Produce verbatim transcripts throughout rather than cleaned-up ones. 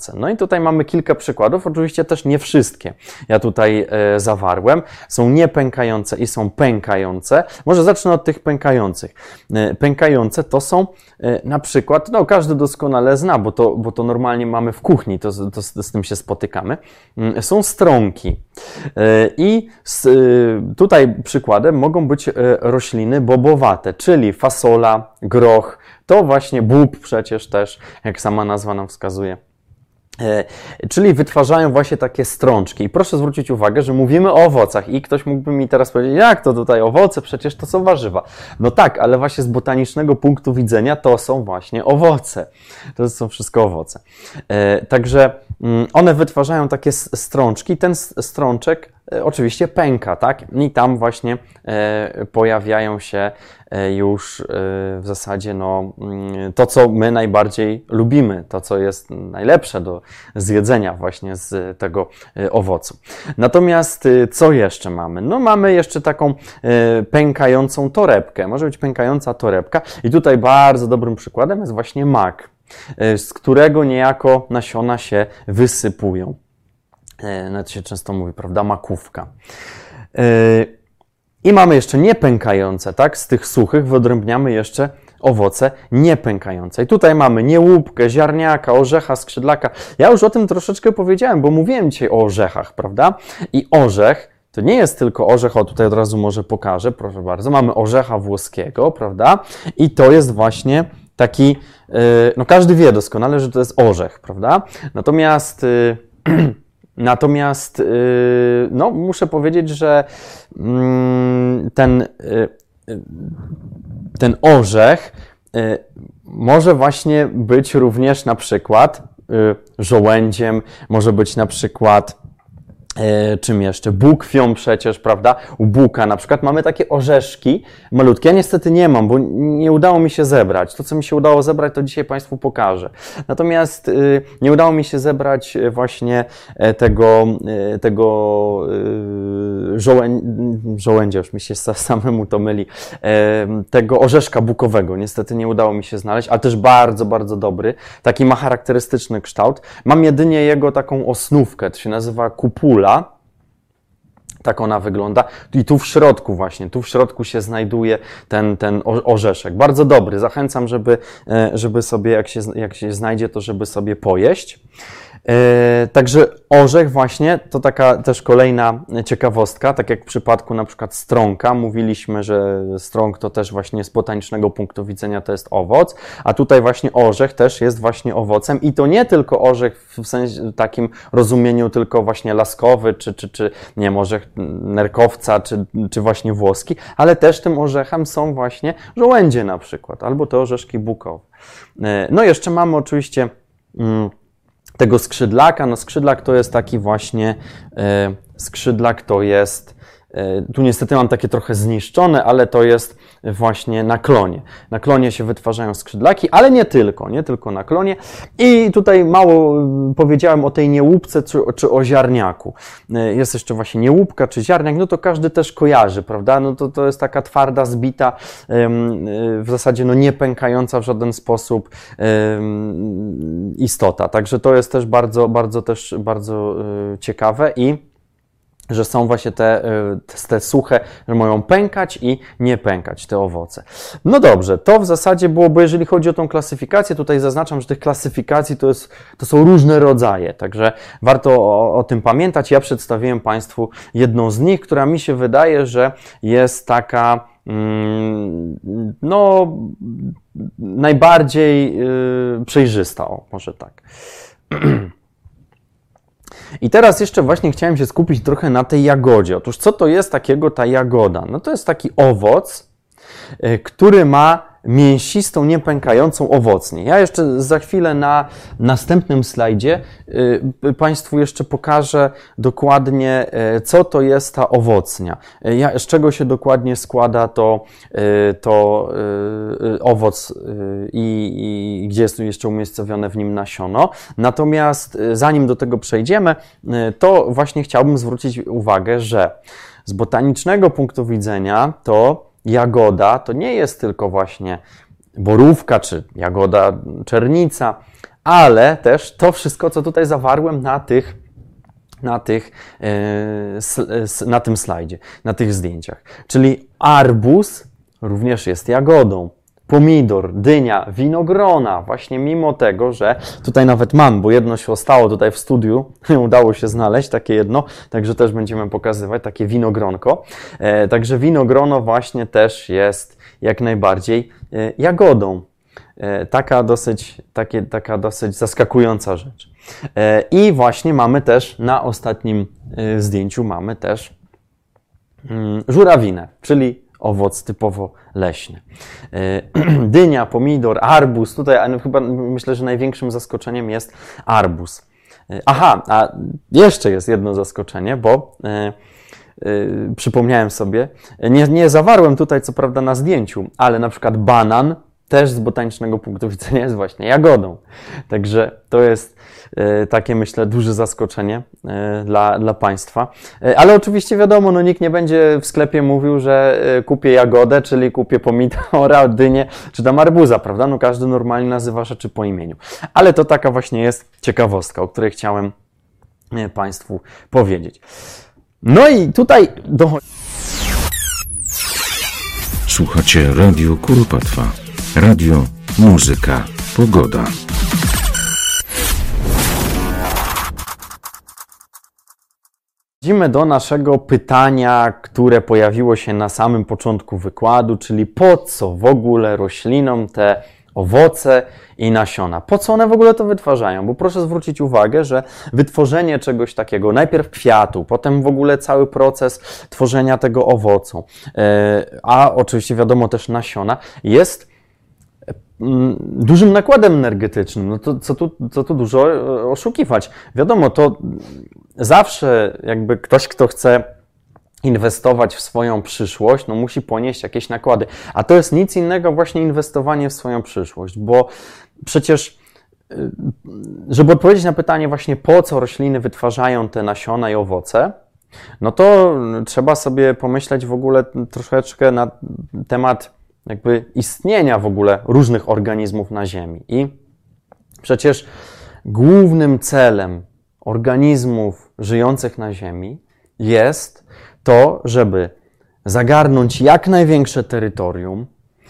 owoce. No i tutaj mamy kilka przykładów, oczywiście też nie wszystkie ja tutaj e, zawarłem. Są niepękające i są pękające. Może zacznę od tych pękających. E, pękające to są e, na przykład, no każdy doskonale zna, bo to, bo to normalnie mamy w kuchni, to, to, to z tym się spotykamy. E, są strąki. E, I z, e, tutaj przykładem mogą być e, rośliny bobowate, czyli fasola, groch, to właśnie bób przecież też, jak sama nazwa nam wskazuje. Czyli wytwarzają właśnie takie strączki. I proszę zwrócić uwagę, że mówimy o owocach i ktoś mógłby mi teraz powiedzieć, jak to tutaj owoce, przecież to są warzywa. No tak, ale właśnie z botanicznego punktu widzenia to są właśnie owoce. To są wszystko owoce. Także one wytwarzają takie strączki. Ten strączek oczywiście pęka, tak? I tam właśnie pojawiają się już w zasadzie no, to, co my najbardziej lubimy, to, co jest najlepsze do zjedzenia właśnie z tego owocu. Natomiast co jeszcze mamy? No mamy jeszcze taką pękającą torebkę. Może być pękająca torebka i tutaj bardzo dobrym przykładem jest właśnie mak, z którego niejako nasiona się wysypują. Nawet się często mówi, prawda, makówka. I mamy jeszcze niepękające, tak? Z tych suchych wyodrębniamy jeszcze owoce niepękające. I tutaj mamy niełupkę, ziarniaka, orzecha, skrzydlaka. Ja już o tym troszeczkę powiedziałem, bo mówiłem dzisiaj o orzechach, prawda? I orzech to nie jest tylko orzech, o tutaj od razu może pokażę, proszę bardzo. Mamy orzecha włoskiego, prawda? I to jest właśnie taki, no każdy wie doskonale, że to jest orzech, prawda? Natomiast Natomiast, no, muszę powiedzieć, że ten, ten orzech może właśnie być również na przykład żołędziem, może być na przykład czym jeszcze? Bukwią przecież, prawda? U buka na przykład mamy takie orzeszki malutkie. Ja niestety nie mam, bo nie udało mi się zebrać. To, co mi się udało zebrać, to dzisiaj Państwu pokażę. Natomiast y, nie udało mi się zebrać właśnie tego, y, tego y, żołę... żołędzia, już mi się samemu to myli, y, tego orzeszka bukowego. Niestety nie udało mi się znaleźć, ale też bardzo, bardzo dobry. Taki ma charakterystyczny kształt. Mam jedynie jego taką osnówkę, to się nazywa kupula. Tak ona wygląda. I tu w środku właśnie, tu w środku się znajduje ten, ten orzeszek. Bardzo dobry. Zachęcam, żeby, żeby sobie, jak się, jak się znajdzie, to żeby sobie pojeść. Także orzech właśnie to taka też kolejna ciekawostka, tak jak w przypadku na przykład strąka, mówiliśmy, że strąk to też właśnie z botanicznego punktu widzenia to jest owoc, a tutaj właśnie orzech też jest właśnie owocem i to nie tylko orzech w sensie takim rozumieniu tylko właśnie laskowy, czy, czy, czy nie wiem, orzech nerkowca, czy, czy właśnie włoski, ale też tym orzechem są właśnie żołędzie na przykład, albo te orzeszki bukowe. No jeszcze mamy oczywiście mm, tego skrzydlaka. No skrzydlak to jest taki właśnie, e, skrzydlak to jest, e, tu niestety mam takie trochę zniszczone, ale to jest właśnie na klonie. Na klonie się wytwarzają skrzydlaki, ale nie tylko, nie tylko na klonie. I tutaj mało powiedziałem o tej niełupce czy, czy o ziarniaku. E, jest jeszcze właśnie niełupka czy ziarniak, no to każdy też kojarzy, prawda? No to, to jest taka twarda, zbita, e, e, w zasadzie no nie pękająca w żaden sposób e, istota. Także to jest też bardzo, bardzo też bardzo e, ciekawe i że są właśnie te, te suche, że mają pękać i nie pękać te owoce. No dobrze, to w zasadzie byłoby, jeżeli chodzi o tą klasyfikację, tutaj zaznaczam, że tych klasyfikacji to, jest, to są różne rodzaje, także warto o, o tym pamiętać. Ja przedstawiłem Państwu jedną z nich, która mi się wydaje, że jest taka mm, no najbardziej yy, przejrzysta, o, może tak. I teraz jeszcze właśnie chciałem się skupić trochę na tej jagodzie. Otóż co to jest takiego ta jagoda? No to jest taki owoc, który ma mięsistą, niepękającą owocnię. Ja jeszcze za chwilę na następnym slajdzie y, Państwu jeszcze pokażę dokładnie, y, co to jest ta owocnia. Y, ja, z czego się dokładnie składa to, y, to y, owoc y, i gdzie jest jeszcze umiejscowione w nim nasiono. Natomiast y, zanim do tego przejdziemy, y, to właśnie chciałbym zwrócić uwagę, że z botanicznego punktu widzenia to jagoda to nie jest tylko właśnie borówka czy jagoda czernica, ale też to wszystko, co tutaj zawarłem na tych na, tych, na tym slajdzie, na tych zdjęciach. Czyli arbuz również jest jagodą. Pomidor, dynia, winogrona, właśnie mimo tego, że tutaj nawet mam, bo jedno się ostało tutaj w studiu, udało się znaleźć takie jedno, także też będziemy pokazywać takie winogronko. E, także winogrono właśnie też jest jak najbardziej e, jagodą. E, taka dosyć, takie, taka dosyć zaskakująca rzecz. E, I właśnie mamy też na ostatnim e, zdjęciu mamy też mm, żurawinę, czyli owoc typowo leśny. Dynia, pomidor, arbuz. Tutaj chyba myślę, że największym zaskoczeniem jest arbuz. Aha, a jeszcze jest jedno zaskoczenie, bo yy, yy, przypomniałem sobie, nie, nie zawarłem tutaj co prawda na zdjęciu, ale na przykład banan też z botanicznego punktu widzenia jest właśnie jagodą. Także to jest e, takie, myślę, duże zaskoczenie e, dla, dla Państwa. E, ale oczywiście wiadomo, no nikt nie będzie w sklepie mówił, że e, kupię jagodę, czyli kupię pomidora, dynię, czy tam arbuza, prawda? No każdy normalnie nazywa rzeczy po imieniu. Ale to taka właśnie jest ciekawostka, o której chciałem e, Państwu powiedzieć. No i tutaj dochodzi... Słuchacie Radio Kuropatwa. Radio, muzyka, pogoda. Przechodzimy do naszego pytania, które pojawiło się na samym początku wykładu, czyli po co w ogóle roślinom te owoce i nasiona? Po co one w ogóle to wytwarzają? Bo proszę zwrócić uwagę, że wytworzenie czegoś takiego, najpierw kwiatu, potem w ogóle cały proces tworzenia tego owocu, a oczywiście wiadomo też nasiona, jest dużym nakładem energetycznym. No to co tu, co tu dużo oszukiwać. Wiadomo, to zawsze jakby ktoś, kto chce inwestować w swoją przyszłość, no musi ponieść jakieś nakłady. A to jest nic innego właśnie inwestowanie w swoją przyszłość, bo przecież żeby odpowiedzieć na pytanie właśnie po co rośliny wytwarzają te nasiona i owoce, no to trzeba sobie pomyśleć w ogóle troszeczkę na temat jakby istnienia w ogóle różnych organizmów na Ziemi. I przecież głównym celem organizmów żyjących na Ziemi jest to, żeby zagarnąć jak największe terytorium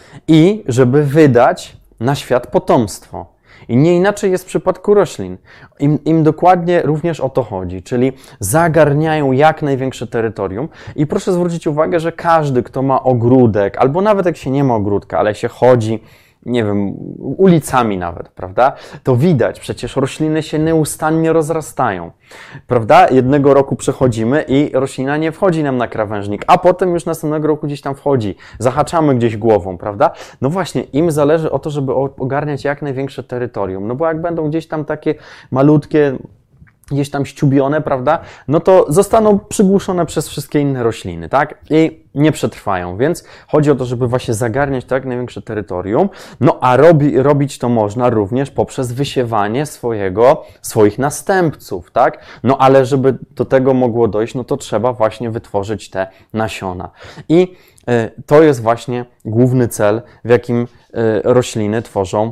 i żeby wydać na świat potomstwo. I nie inaczej jest w przypadku roślin. Im, im dokładnie również o to chodzi, czyli zagarniają jak największe terytorium. I proszę zwrócić uwagę, że każdy, kto ma ogródek, albo nawet jak się nie ma ogródka, ale się chodzi, nie wiem, ulicami nawet, prawda? To widać, przecież rośliny się nieustannie rozrastają, prawda? Jednego roku przechodzimy i roślina nie wchodzi nam na krawężnik, a potem już następnego roku gdzieś tam wchodzi, zahaczamy gdzieś głową, prawda? No właśnie, im zależy o to, żeby ogarniać jak największe terytorium, no bo jak będą gdzieś tam takie malutkie, gdzieś tam ściubione, prawda, no to zostaną przygłuszone przez wszystkie inne rośliny, tak? I nie przetrwają, więc chodzi o to, żeby właśnie zagarniać to jak największe terytorium, no a robi, robić to można również poprzez wysiewanie swojego, swoich następców, tak? No ale żeby do tego mogło dojść, no to trzeba właśnie wytworzyć te nasiona. I y, to jest właśnie główny cel, w jakim y, rośliny tworzą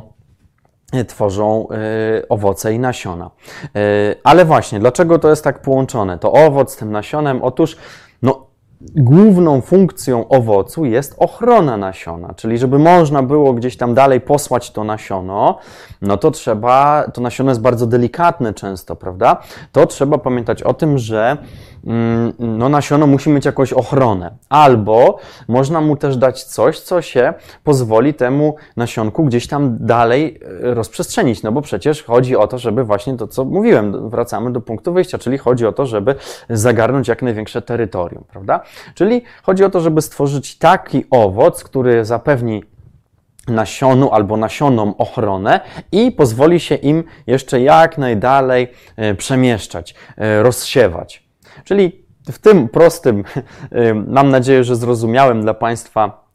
tworzą y, owoce i nasiona. Y, ale właśnie, dlaczego to jest tak połączone? To owoc z tym nasionem? Otóż, no, główną funkcją owocu jest ochrona nasiona, czyli żeby można było gdzieś tam dalej posłać to nasiono, no to trzeba, to nasiono jest bardzo delikatne często, prawda? To trzeba pamiętać o tym, że mm, no nasiono musi mieć jakąś ochronę, albo można mu też dać coś, co się pozwoli temu nasionku gdzieś tam dalej rozprzestrzenić, no bo przecież chodzi o to, żeby właśnie to, co mówiłem, wracamy do punktu wyjścia, czyli chodzi o to, żeby zagarnąć jak największe terytorium, prawda? Czyli chodzi o to, żeby stworzyć taki owoc, który zapewni nasionu albo nasionom ochronę i pozwoli się im jeszcze jak najdalej przemieszczać, rozsiewać. Czyli w tym prostym, mam nadzieję, że zrozumiałym dla Państwa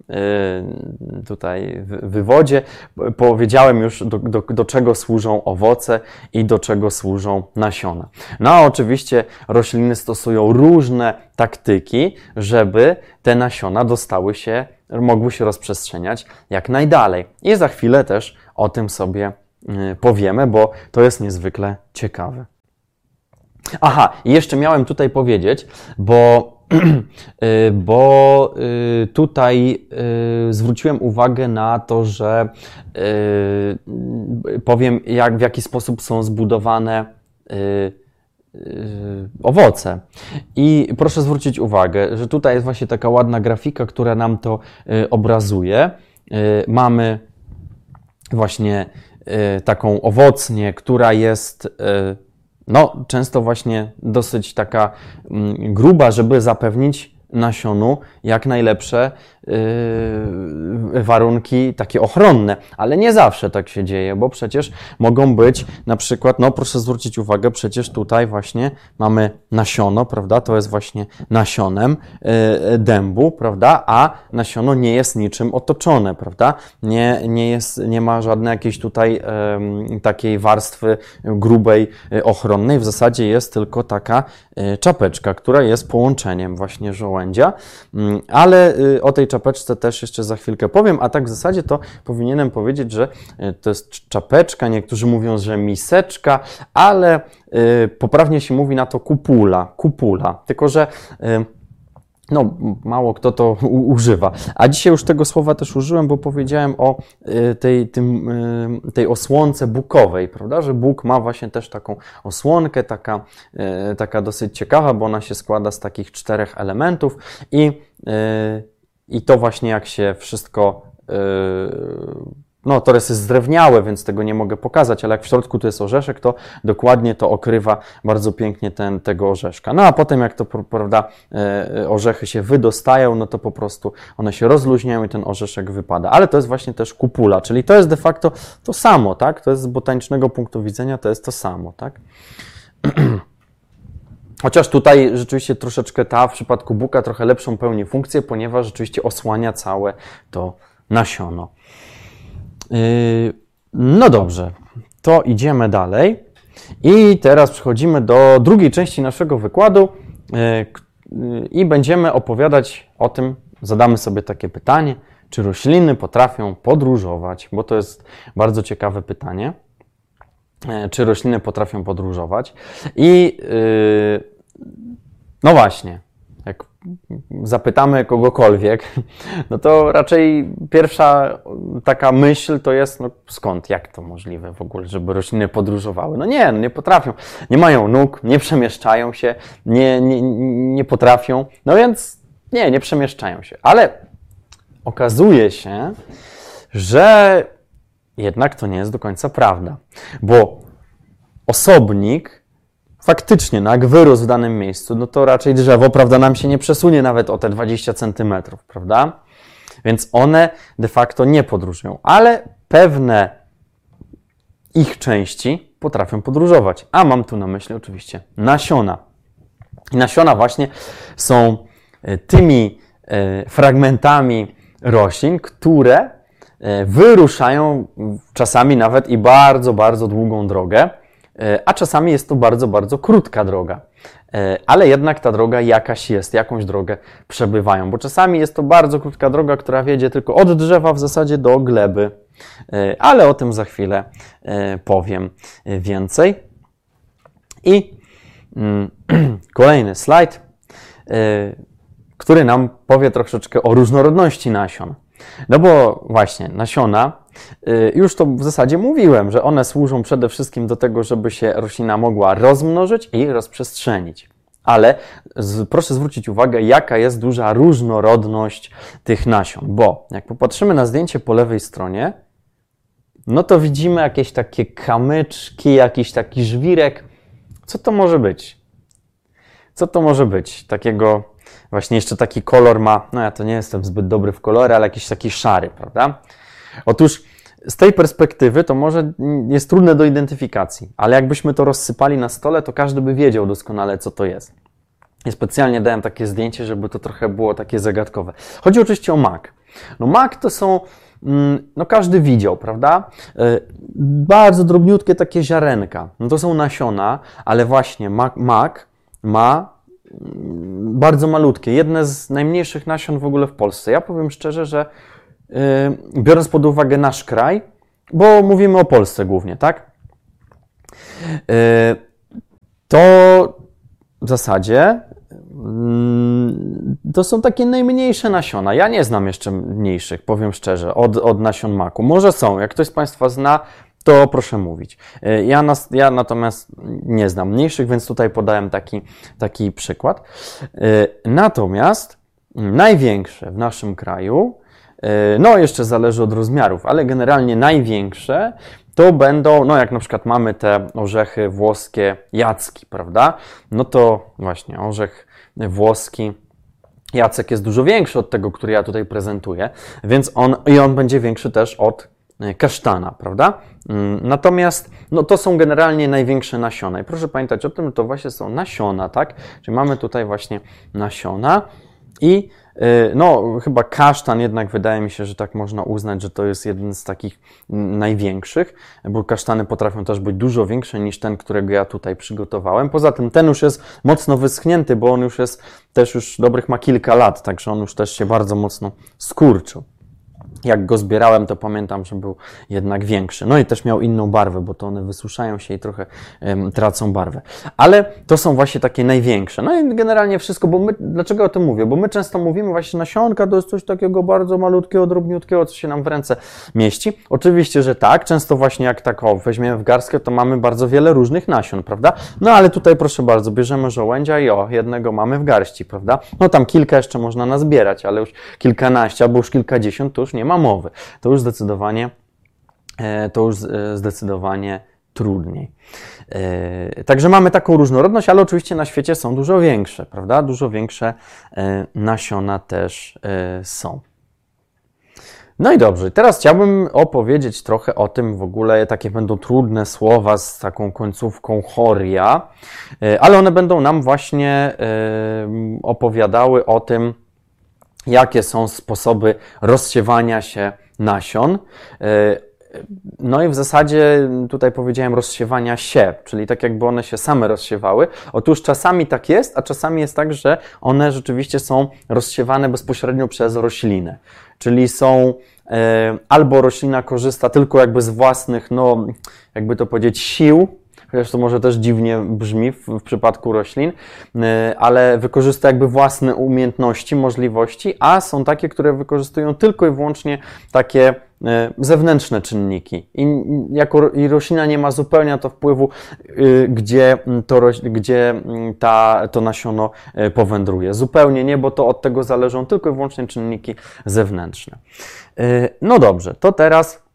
tutaj wywodzie powiedziałem już, do, do, do czego służą owoce i do czego służą nasiona. No a oczywiście rośliny stosują różne taktyki, żeby te nasiona dostały się, mogły się rozprzestrzeniać jak najdalej. I za chwilę też o tym sobie powiemy, bo to jest niezwykle ciekawe. Aha, i jeszcze miałem tutaj powiedzieć, bo, bo tutaj zwróciłem uwagę na to, że powiem, jak, w jaki sposób są zbudowane owoce. I proszę zwrócić uwagę, że tutaj jest właśnie taka ładna grafika, która nam to obrazuje. Mamy właśnie taką owocnię, która jest no, często właśnie dosyć taka gruba, żeby zapewnić nasionu jak najlepsze yy, warunki takie ochronne, ale nie zawsze tak się dzieje, bo przecież mogą być na przykład, no proszę zwrócić uwagę, przecież tutaj właśnie mamy nasiono, prawda, to jest właśnie nasionem yy, dębu, prawda, a nasiono nie jest niczym otoczone, prawda, nie, nie jest, nie ma żadnej jakiejś tutaj yy, takiej warstwy grubej, yy, ochronnej, w zasadzie jest tylko taka yy, czapeczka, która jest połączeniem właśnie żołędzia, yy, ale yy, o tej czapeczce też jeszcze za chwilkę powiem, a tak w zasadzie to powinienem powiedzieć, że to jest czapeczka, niektórzy mówią, że miseczka, ale y, poprawnie się mówi na to kupula, kupula, tylko że y, no, mało kto to u, używa. A dzisiaj już tego słowa też użyłem, bo powiedziałem o y, tej, tym, y, tej osłonce bukowej, prawda, że buk ma właśnie też taką osłonkę, taka, y, taka dosyć ciekawa, bo ona się składa z takich czterech elementów i y, I to właśnie jak się wszystko, yy, no to jest zdrewniałe, więc tego nie mogę pokazać, ale jak w środku tu jest orzeszek, to dokładnie to okrywa bardzo pięknie ten, tego orzeszka. No a potem jak to, prawda, yy, orzechy się wydostają, no to po prostu one się rozluźniają i ten orzeszek wypada. Ale to jest właśnie też kupula, czyli to jest de facto to samo, tak? To jest z botanicznego punktu widzenia, to jest to samo, tak? Chociaż tutaj rzeczywiście troszeczkę ta w przypadku buka trochę lepszą pełni funkcję, ponieważ rzeczywiście osłania całe to nasiono. Yy, no dobrze, to idziemy dalej. I teraz przechodzimy do drugiej części naszego wykładu yy, i będziemy opowiadać o tym, zadamy sobie takie pytanie, czy rośliny potrafią podróżować, bo to jest bardzo ciekawe pytanie. Czy rośliny potrafią podróżować? I yy, no właśnie, jak zapytamy kogokolwiek, no to raczej pierwsza taka myśl to jest, no skąd, jak to możliwe w ogóle, żeby rośliny podróżowały? No nie, no nie potrafią, nie mają nóg, nie przemieszczają się, nie, nie, nie potrafią, no więc nie, nie przemieszczają się. Ale okazuje się, że jednak to nie jest do końca prawda, bo osobnik faktycznie, no jak wyrósł w danym miejscu, no to raczej drzewo, prawda, nam się nie przesunie nawet o te dwadzieścia centymetrów, prawda? Więc one de facto nie podróżują, ale pewne ich części potrafią podróżować. A mam tu na myśli oczywiście nasiona. I nasiona właśnie są tymi fragmentami roślin, które wyruszają czasami nawet i bardzo, bardzo długą drogę, a czasami jest to bardzo, bardzo krótka droga. Ale jednak ta droga jakaś jest, jakąś drogę przebywają, bo czasami jest to bardzo krótka droga, która wiedzie tylko od drzewa w zasadzie do gleby, ale o tym za chwilę powiem więcej. I kolejny slajd, który nam powie troszeczkę o różnorodności nasion. No bo właśnie nasiona, już to w zasadzie mówiłem, że one służą przede wszystkim do tego, żeby się roślina mogła rozmnożyć i rozprzestrzenić. Ale z, proszę zwrócić uwagę, jaka jest duża różnorodność tych nasion, bo jak popatrzymy na zdjęcie po lewej stronie, no to widzimy jakieś takie kamyczki, jakiś taki żwirek. Co to może być? Co to może być? Takiego właśnie jeszcze taki kolor ma, no ja to nie jestem zbyt dobry w kolory, ale jakiś taki szary, prawda? Otóż z tej perspektywy to może jest trudne do identyfikacji, ale jakbyśmy to rozsypali na stole, to każdy by wiedział doskonale, co to jest. I specjalnie dałem takie zdjęcie, żeby to trochę było takie zagadkowe. Chodzi oczywiście o mak. No mak to są, no każdy widział, prawda? Bardzo drobniutkie takie ziarenka. No to są nasiona, ale właśnie mak, mak ma bardzo malutkie, jedne z najmniejszych nasion w ogóle w Polsce. Ja powiem szczerze, że yy, biorąc pod uwagę nasz kraj, bo mówimy o Polsce głównie, tak? To w zasadzie to są takie najmniejsze nasiona. Ja nie znam jeszcze mniejszych, powiem szczerze, od, od nasion maku. Może są, jak ktoś z Państwa zna, to proszę mówić. Ja, nas, ja natomiast nie znam mniejszych, więc tutaj podałem taki, taki przykład. Natomiast największe w naszym kraju, no jeszcze zależy od rozmiarów, ale generalnie największe to będą, no jak na przykład mamy te orzechy włoskie Jacki, prawda? No to właśnie orzech włoski Jacek jest dużo większy od tego, który ja tutaj prezentuję, więc on, i on będzie większy też od kasztana, prawda? Natomiast no to są generalnie największe nasiona. I proszę pamiętać o tym, że to właśnie są nasiona, tak? Czyli mamy tutaj właśnie nasiona i no chyba kasztan jednak wydaje mi się, że tak można uznać, że to jest jeden z takich największych, bo kasztany potrafią też być dużo większe niż ten, którego ja tutaj przygotowałem. Poza tym ten już jest mocno wyschnięty, bo on już jest też już dobrych ma kilka lat, także on już też się bardzo mocno skurczył. Jak go zbierałem, to pamiętam, że był jednak większy. No i też miał inną barwę, bo to one wysuszają się i trochę um, tracą barwę. Ale to są właśnie takie największe. No i generalnie wszystko, bo my, dlaczego o tym mówię? Bo my często mówimy właśnie nasionka, to jest coś takiego bardzo malutkiego, drobniutkiego, co się nam w ręce mieści. Oczywiście, że tak. Często właśnie jak tak o, weźmiemy w garstkę, to mamy bardzo wiele różnych nasion, prawda? No ale tutaj proszę bardzo, bierzemy żołędzia i o, jednego mamy w garści, prawda? No tam kilka jeszcze można nazbierać, ale już kilkanaście albo już kilkadziesiąt to już nie ma mowy. To już zdecydowanie, to już zdecydowanie trudniej. Także mamy taką różnorodność, ale oczywiście na świecie są dużo większe, prawda? Dużo większe nasiona też są. No i dobrze, teraz chciałbym opowiedzieć trochę o tym, w ogóle takie będą trudne słowa z taką końcówką choria, ale one będą nam właśnie opowiadały o tym, jakie są sposoby rozsiewania się nasion. No i w zasadzie tutaj powiedziałem rozsiewania się, czyli tak jakby one się same rozsiewały. Otóż czasami tak jest, a czasami jest tak, że one rzeczywiście są rozsiewane bezpośrednio przez roślinę. Czyli są albo roślina korzysta tylko jakby z własnych, no jakby to powiedzieć, sił, chociaż to może też dziwnie brzmi w, w przypadku roślin, ale wykorzysta jakby własne umiejętności, możliwości, a są takie, które wykorzystują tylko i wyłącznie takie zewnętrzne czynniki. I, jako, i roślina nie ma zupełnie na to wpływu, gdzie, to, gdzie ta, to nasiono powędruje. Zupełnie nie, bo to od tego zależą tylko i wyłącznie czynniki zewnętrzne. No dobrze, to teraz,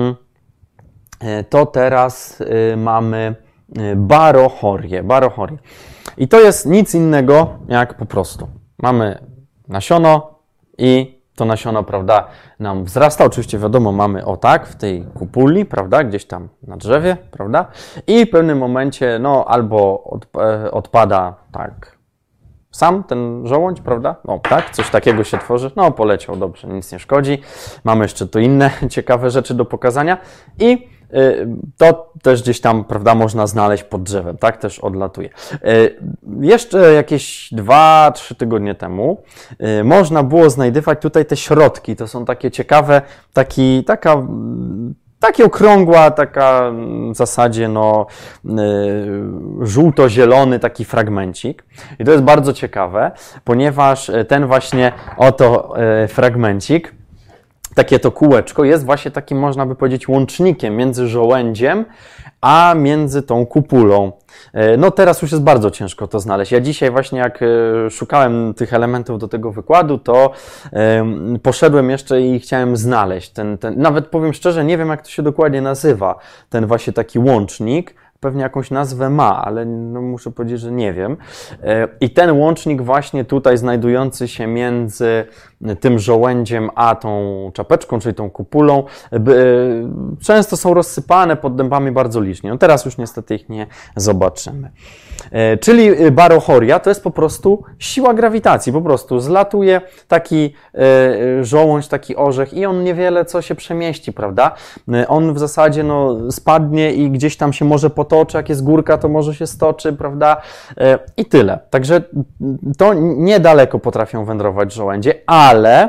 to teraz mamy barochorię. barochorię. I to jest nic innego jak po prostu. Mamy nasiono i to nasiono, prawda, nam wzrasta. Oczywiście wiadomo, mamy o tak, w tej kupuli, prawda, gdzieś tam na drzewie, prawda, i w pewnym momencie, no, albo odp odpada tak sam ten żołądź, prawda, no tak, coś takiego się tworzy, no poleciał, dobrze, nic nie szkodzi. Mamy jeszcze tu inne ciekawe rzeczy do pokazania i to też gdzieś tam, prawda, można znaleźć pod drzewem, tak, też odlatuje. Jeszcze jakieś dwa, trzy tygodnie temu można było znajdywać tutaj te środki, to są takie ciekawe, taki, taka, taki okrągła, taka w zasadzie, no, żółto-zielony taki fragmencik. I to jest bardzo ciekawe, ponieważ ten właśnie oto fragmencik, takie to kółeczko jest właśnie takim, można by powiedzieć, łącznikiem między żołędziem, a między tą kupulą. No teraz już jest bardzo ciężko to znaleźć. Ja dzisiaj właśnie jak szukałem tych elementów do tego wykładu, to poszedłem jeszcze i chciałem znaleźć ten, ten, nawet powiem szczerze, nie wiem jak to się dokładnie nazywa, ten właśnie taki łącznik. Pewnie jakąś nazwę ma, ale no muszę powiedzieć, że nie wiem. I ten łącznik właśnie tutaj znajdujący się między tym żołędziem a tą czapeczką, czyli tą kupulą, często są rozsypane pod dębami bardzo licznie. No teraz już niestety ich nie zobaczymy. Czyli barochoria to jest po prostu siła grawitacji, po prostu zlatuje taki żołądź, taki orzech i on niewiele co się przemieści, prawda? On w zasadzie no, spadnie i gdzieś tam się może potoczy, jak jest górka, to może się stoczy, prawda? I tyle. Także to niedaleko potrafią wędrować żołędzie, ale,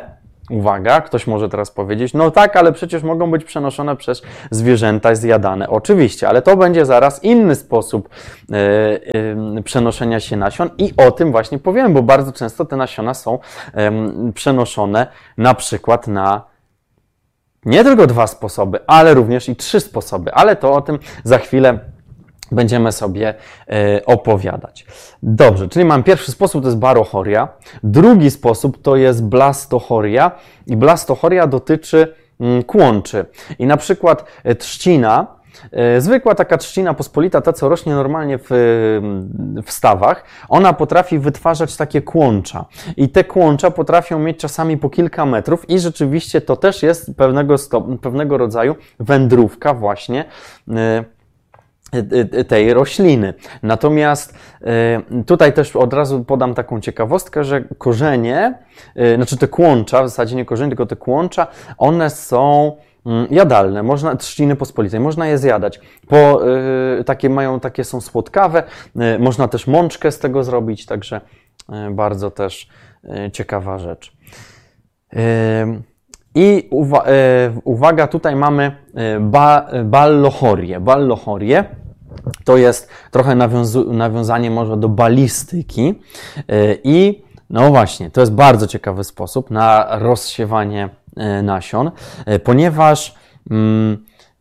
uwaga, ktoś może teraz powiedzieć, no tak, ale przecież mogą być przenoszone przez zwierzęta, zjadane. Oczywiście, ale to będzie zaraz inny sposób yy, yy, przenoszenia się nasion i o tym właśnie powiem, bo bardzo często te nasiona są yy, przenoszone na przykład na nie tylko dwa sposoby, ale również i trzy sposoby, ale to o tym za chwilę będziemy sobie y, opowiadać. Dobrze, czyli mam pierwszy sposób, to jest barochoria. Drugi sposób to jest blastochoria i blastochoria dotyczy y, kłączy. I na przykład y, trzcina, y, zwykła taka trzcina pospolita, ta co rośnie normalnie w, w stawach, ona potrafi wytwarzać takie kłącza. I te kłącza potrafią mieć czasami po kilka metrów i rzeczywiście to też jest pewnego, stop, pewnego rodzaju wędrówka właśnie y, tej rośliny. Natomiast tutaj też od razu podam taką ciekawostkę, że korzenie, znaczy te kłącza, w zasadzie nie korzenie, tylko te kłącza, one są jadalne, można, trzciny pospolitej, można je zjadać. Po, takie mają, takie są słodkawe, można też mączkę z tego zrobić, także bardzo też ciekawa rzecz. I uwa uwaga, tutaj mamy ba ballohorię. Ballohorię to jest trochę nawiązanie może do balistyki i no właśnie, to jest bardzo ciekawy sposób na rozsiewanie nasion, ponieważ mm,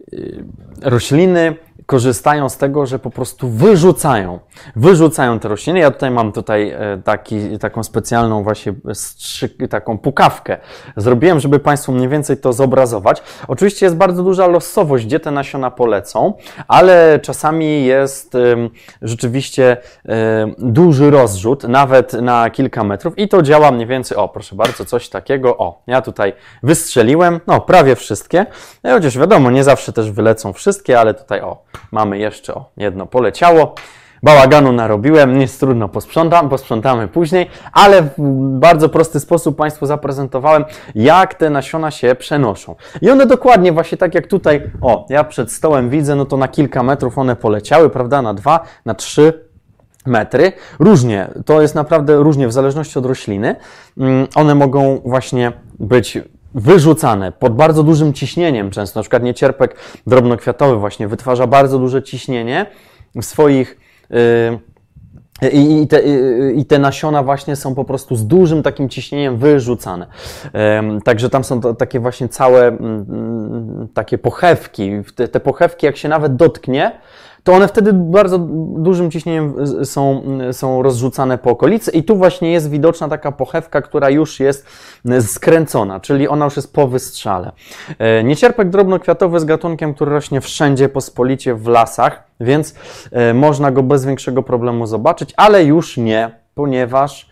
rośliny korzystają z tego, że po prostu wyrzucają, wyrzucają te rośliny. Ja tutaj mam tutaj taki, taką specjalną właśnie taką pukawkę. Zrobiłem, żeby Państwu mniej więcej to zobrazować. Oczywiście jest bardzo duża losowość, gdzie te nasiona polecą, ale czasami jest um, rzeczywiście um, duży rozrzut, nawet na kilka metrów i to działa mniej więcej, o proszę bardzo, coś takiego, o, ja tutaj wystrzeliłem, no prawie wszystkie, no, chociaż wiadomo, nie zawsze też wylecą wszystkie, ale tutaj o, mamy jeszcze, o, jedno poleciało. Bałaganu narobiłem, nic trudno, posprzątam, posprzątamy później, ale w bardzo prosty sposób Państwu zaprezentowałem, jak te nasiona się przenoszą. I one dokładnie właśnie tak jak tutaj, o, ja przed stołem widzę, no to na kilka metrów one poleciały, prawda, na dwa, na trzy metry. Różnie, to jest naprawdę różnie w zależności od rośliny. One mogą właśnie być wyrzucane pod bardzo dużym ciśnieniem często, na przykład niecierpek drobnokwiatowy właśnie wytwarza bardzo duże ciśnienie w swoich yy, i, i, te, yy, i te nasiona właśnie są po prostu z dużym takim ciśnieniem wyrzucane. Yy, także tam są to, takie właśnie całe yy, takie pochewki. Te, te pochewki jak się nawet dotknie, to one wtedy bardzo dużym ciśnieniem są, są rozrzucane po okolicy i tu właśnie jest widoczna taka pochewka, która już jest skręcona, czyli ona już jest po wystrzale. Niecierpek drobnokwiatowy jest gatunkiem, który rośnie wszędzie pospolicie w lasach, więc można go bez większego problemu zobaczyć, ale już nie, ponieważ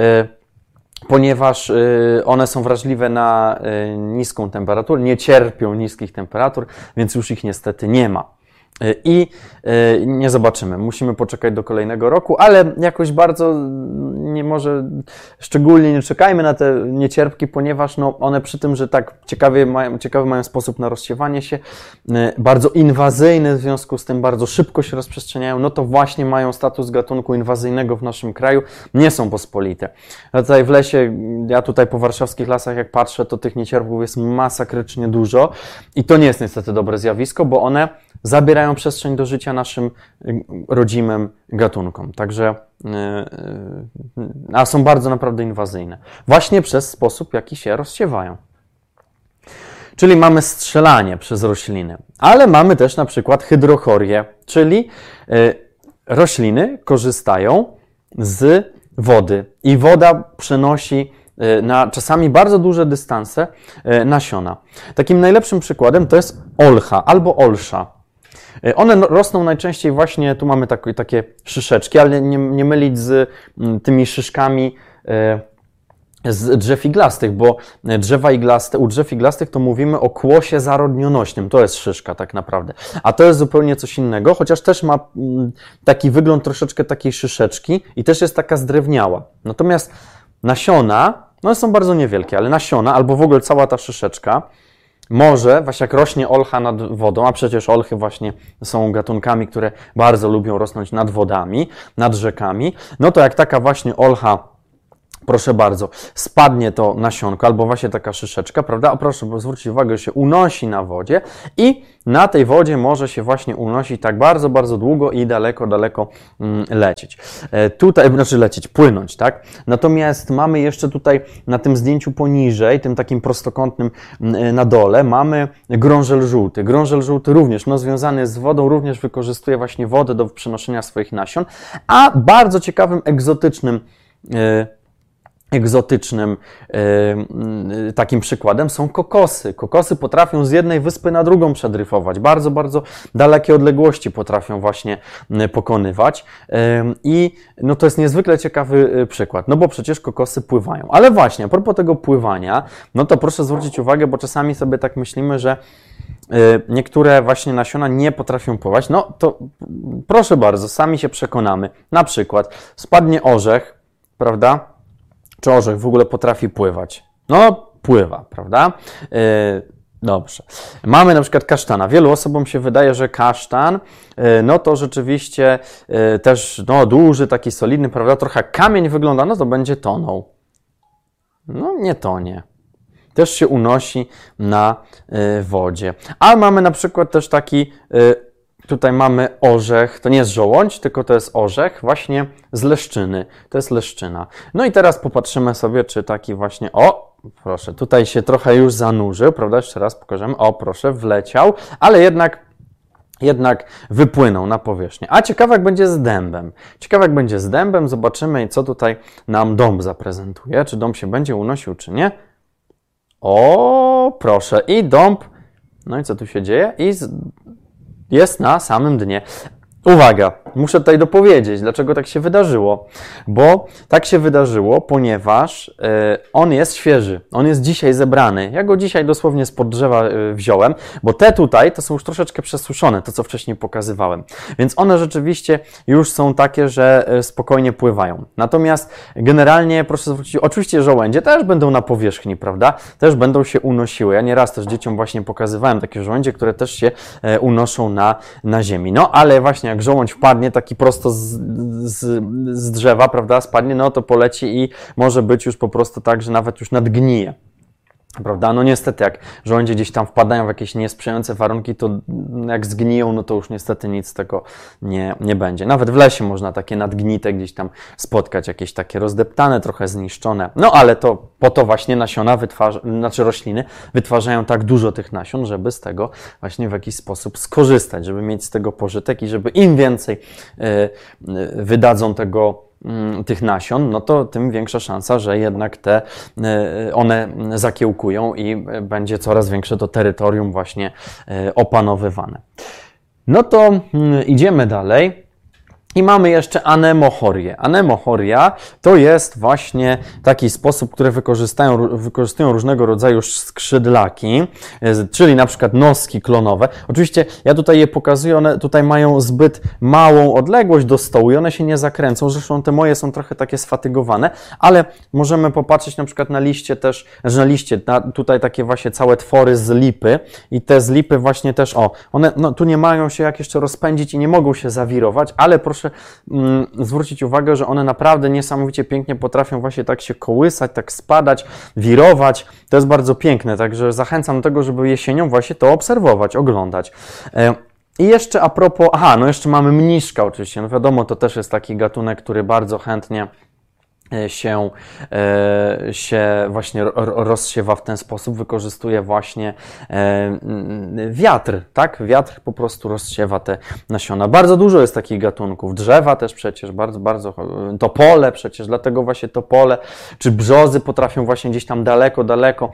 ponieważ one są wrażliwe na niską temperaturę, nie cierpią niskich temperatur, więc już ich niestety nie ma. I nie zobaczymy. Musimy poczekać do kolejnego roku, ale jakoś bardzo nie może, szczególnie nie czekajmy na te niecierpki, ponieważ no one przy tym, że tak ciekawie mają, ciekawy mają sposób na rozsiewanie się, bardzo inwazyjny, w związku z tym bardzo szybko się rozprzestrzeniają, no to właśnie mają status gatunku inwazyjnego w naszym kraju, nie są pospolite. A tutaj w lesie, ja tutaj po warszawskich lasach jak patrzę, to tych niecierpków jest masakrycznie dużo i to nie jest niestety dobre zjawisko, bo one zabierają przestrzeń do życia naszym rodzimym gatunkom. Także, a są bardzo naprawdę inwazyjne. Właśnie przez sposób, w jaki się rozsiewają. Czyli mamy strzelanie przez rośliny, ale mamy też na przykład hydrochorię, czyli rośliny korzystają z wody i woda przenosi na czasami bardzo duże dystanse nasiona. Takim najlepszym przykładem to jest olcha albo olsza. One rosną najczęściej właśnie, tu mamy takie, takie szyszeczki, ale nie, nie mylić z tymi szyszkami z drzew iglastych, bo drzewa iglaste, u drzew iglastych to mówimy o kłosie zarodnionośnym, to jest szyszka tak naprawdę, a to jest zupełnie coś innego, chociaż też ma taki wygląd troszeczkę takiej szyszeczki i też jest taka zdrewniała. Natomiast nasiona, no one są bardzo niewielkie, ale nasiona albo w ogóle cała ta szyszeczka może, właśnie jak rośnie olcha nad wodą, a przecież olchy właśnie są gatunkami, które bardzo lubią rosnąć nad wodami, nad rzekami, no to jak taka właśnie olcha proszę bardzo, spadnie to nasionko, albo właśnie taka szyszeczka, prawda? A proszę zwrócić uwagę, że się unosi na wodzie i na tej wodzie może się właśnie unosić tak bardzo, bardzo długo i daleko, daleko mm, lecieć. E, tutaj, znaczy lecieć, płynąć, tak? Natomiast mamy jeszcze tutaj na tym zdjęciu poniżej, tym takim prostokątnym mm, na dole, mamy grążel żółty. Grążel żółty również, no związany z wodą, również wykorzystuje właśnie wodę do przenoszenia swoich nasion, a bardzo ciekawym, egzotycznym e, egzotycznym yy, takim przykładem są kokosy. Kokosy potrafią z jednej wyspy na drugą przedryfować. Bardzo, bardzo dalekie odległości potrafią właśnie yy, pokonywać. Yy, I no to jest niezwykle ciekawy yy, przykład, no bo przecież kokosy pływają. Ale właśnie, a propos tego pływania, no to proszę zwrócić uwagę, bo czasami sobie tak myślimy, że yy, niektóre właśnie nasiona nie potrafią pływać. No to proszę bardzo, sami się przekonamy. Na przykład spadnie orzech, prawda? Czy orzech w ogóle potrafi pływać? No, pływa, prawda? Yy, dobrze. Mamy na przykład kasztana. Wielu osobom się wydaje, że kasztan, yy, no to rzeczywiście yy, też no, duży, taki solidny, prawda? Trochę jak kamień wygląda, no to będzie tonął. No, nie tonie. Też się unosi na yy, wodzie. A mamy na przykład też taki... Yy, Tutaj mamy orzech, to nie jest żołądź, tylko to jest orzech właśnie z leszczyny. To jest leszczyna. No i teraz popatrzymy sobie, czy taki właśnie, o, proszę, tutaj się trochę już zanurzył, prawda? Jeszcze raz pokażemy, o, proszę, wleciał, ale jednak, jednak wypłynął na powierzchnię. A ciekawe jak będzie z dębem. Ciekawe jak będzie z dębem, zobaczymy, co tutaj nam dąb zaprezentuje. Czy dąb się będzie unosił, czy nie? O, proszę, i dąb, no i co tu się dzieje? I z... jest na samym dnie. Uwaga, muszę tutaj dopowiedzieć, dlaczego tak się wydarzyło. Bo tak się wydarzyło, ponieważ y, on jest świeży, on jest dzisiaj zebrany. Ja go dzisiaj dosłownie spod drzewa y, wziąłem, bo te tutaj to są już troszeczkę przesuszone, to co wcześniej pokazywałem. Więc one rzeczywiście już są takie, że y, spokojnie pływają. Natomiast generalnie, proszę zwrócić, oczywiście żołędzie też będą na powierzchni, prawda? Też będą się unosiły. Ja nieraz też dzieciom właśnie pokazywałem takie żołędzie, które też się y, unoszą na, na ziemi. No ale właśnie jak żołądź wpadnie taki prosto z, z, z drzewa, prawda, spadnie, no to poleci i może być już po prostu tak, że nawet już nadgnije. Prawda? No niestety, jak żołędzie gdzieś tam wpadają w jakieś niesprzyjające warunki, to jak zgniją, no to już niestety nic z tego nie, nie będzie. Nawet w lesie można takie nadgnite gdzieś tam spotkać, jakieś takie rozdeptane, trochę zniszczone. No ale to po to właśnie nasiona wytwarza, znaczy rośliny wytwarzają tak dużo tych nasion, żeby z tego właśnie w jakiś sposób skorzystać, żeby mieć z tego pożytek i żeby im więcej yy, yy, wydadzą tego tych nasion, no to tym większa szansa, że jednak te one zakiełkują i będzie coraz większe to terytorium właśnie opanowywane. No to idziemy dalej. I mamy jeszcze anemochorię. Anemochoria to jest właśnie taki sposób, który wykorzystają, wykorzystują różnego rodzaju skrzydlaki, czyli na przykład noski klonowe. Oczywiście ja tutaj je pokazuję, one tutaj mają zbyt małą odległość do stołu i one się nie zakręcą. Zresztą te moje są trochę takie sfatygowane, ale możemy popatrzeć na przykład na liście też, że na liście, na tutaj takie właśnie całe twory z lipy i te z lipy właśnie też, o, one no, tu nie mają się jak jeszcze rozpędzić i nie mogą się zawirować, ale proszę Proszę mm, zwrócić uwagę, że one naprawdę niesamowicie pięknie potrafią właśnie tak się kołysać, tak spadać, wirować. To jest bardzo piękne, także zachęcam do tego, żeby jesienią właśnie to obserwować, oglądać. E, I jeszcze a propos, aha, no jeszcze mamy mniszka oczywiście, no wiadomo, to też jest taki gatunek, który bardzo chętnie się, się właśnie rozsiewa w ten sposób, wykorzystuje właśnie wiatr, tak? Wiatr po prostu rozsiewa te nasiona. Bardzo dużo jest takich gatunków. Drzewa też przecież, bardzo, bardzo, topole przecież, dlatego właśnie topole, czy brzozy potrafią właśnie gdzieś tam daleko, daleko,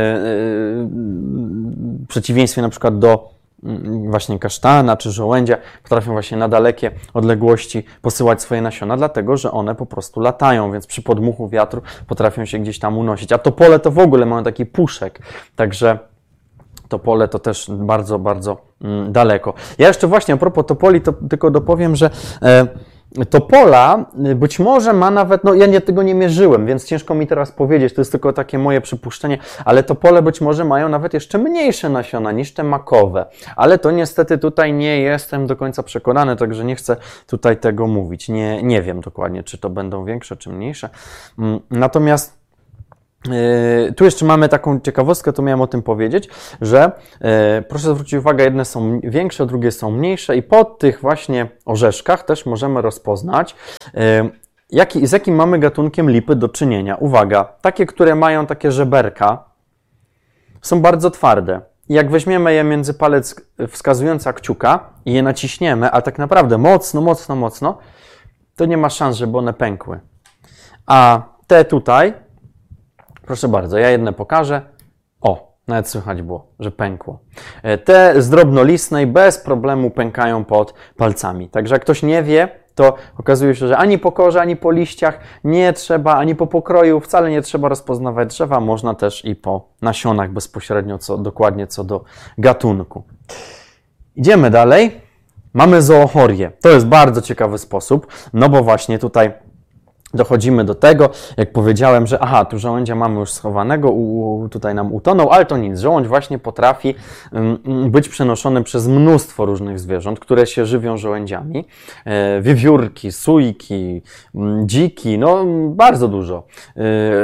w przeciwieństwie na przykład do właśnie kasztana czy żołędzia, potrafią właśnie na dalekie odległości posyłać swoje nasiona, dlatego że one po prostu latają, więc przy podmuchu wiatru potrafią się gdzieś tam unosić. A topole to w ogóle mają taki puszek, także topole to też bardzo, bardzo mm, daleko. Ja jeszcze właśnie a propos topoli, to tylko dopowiem, że e, topola być może ma nawet, no ja nie, tego nie mierzyłem, więc ciężko mi teraz powiedzieć, to jest tylko takie moje przypuszczenie, ale topole być może mają nawet jeszcze mniejsze nasiona niż te makowe, ale to niestety tutaj nie jestem do końca przekonany, także nie chcę tutaj tego mówić, nie, nie wiem dokładnie, czy to będą większe, czy mniejsze. Natomiast Yy, tu jeszcze mamy taką ciekawostkę, to miałem o tym powiedzieć, że yy, proszę zwrócić uwagę, jedne są większe, drugie są mniejsze i po tych właśnie orzeszkach też możemy rozpoznać, yy, jaki, z jakim mamy gatunkiem lipy do czynienia. Uwaga, takie, które mają takie żeberka, są bardzo twarde. I jak weźmiemy je między palec wskazujący a kciuka i je naciśniemy, a tak naprawdę mocno, mocno, mocno, to nie ma szans, żeby one pękły. A te tutaj, proszę bardzo, ja jedne pokażę. O, nawet słychać było, że pękło. Te z drobnolistnej bez problemu pękają pod palcami. Także jak ktoś nie wie, to okazuje się, że ani po korze, ani po liściach nie trzeba, ani po pokroju wcale nie trzeba rozpoznawać drzewa. Można też i po nasionach bezpośrednio, co, dokładnie co do gatunku. Idziemy dalej. Mamy zoochorię. To jest bardzo ciekawy sposób, no bo właśnie tutaj dochodzimy do tego, jak powiedziałem, że aha, tu żołędzia mamy już schowanego, u, tutaj nam utonął, ale to nic. Żołądź właśnie potrafi um, być przenoszony przez mnóstwo różnych zwierząt, które się żywią żołędziami. E, wiewiórki, sójki, m, dziki, no bardzo dużo e,